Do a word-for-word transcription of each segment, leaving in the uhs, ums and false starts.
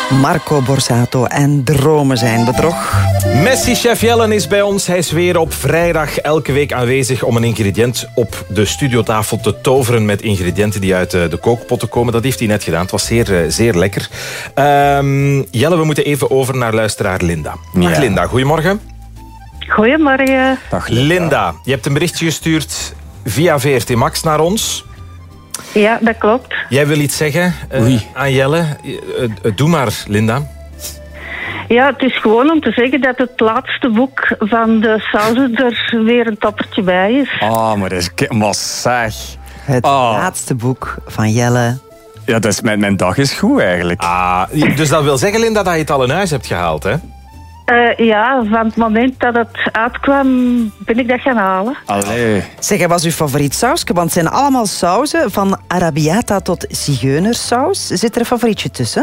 Marco Borsato en Dromen zijn bedrog. Messi-chef Jelle is bij ons. Hij is weer op vrijdag elke week aanwezig om een ingrediënt op de studiotafel te toveren met ingrediënten die uit de kookpotten komen. Dat heeft hij net gedaan. Het was zeer, zeer lekker. Um, Jelle, we moeten even over naar luisteraar Linda. Dag ja. Linda, goedemorgen. Goedemorgen. Dag Linda. Linda, je hebt een berichtje gestuurd via V R T Max naar ons. Ja, dat klopt. Jij wil iets zeggen uh, aan Jelle? Uh, uh, doe maar, Linda. Ja, het is gewoon om te zeggen dat het laatste boek van de sauzen er weer een toppertje bij is. Oh, maar dat is... Maar zeg. Het oh. laatste boek van Jelle. Ja, dat is, mijn, mijn dag is goed eigenlijk. Ah, dus dat wil zeggen, Linda, dat je het al in huis hebt gehaald, hè? Uh, ja, van het moment dat het uitkwam, ben ik dat gaan halen. Allee. Zeg, wat was uw favoriet sausje? Want het zijn allemaal sauzen, van arabiata tot zigeunersaus. Zit er een favorietje tussen?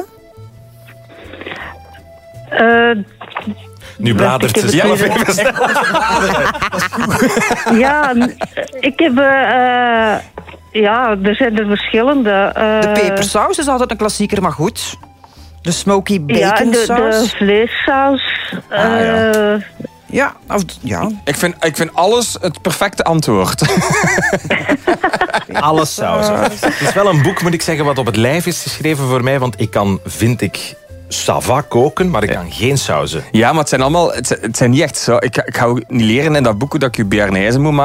Uh, nu bladert ze zelf even. Ja, ik heb... Uh, ja, er zijn er verschillende. Uh, de pepersaus is altijd een klassieker, maar goed. De smoky bacon ja, de, saus. de vleessaus. Ah, ja. Uh, ja, of, ja. Ik vind, ik vind alles het perfecte antwoord. Alles sausen. Het is wel een boek, moet ik zeggen, wat op het lijf is geschreven voor mij. Want ik kan, vind ik, sava koken, maar ik kan geen sauzen. Ja, maar het zijn allemaal... Het, het zijn niet echt zo... Ik, ik ga ook niet leren in dat boek dat ik je bearnaise moet maken.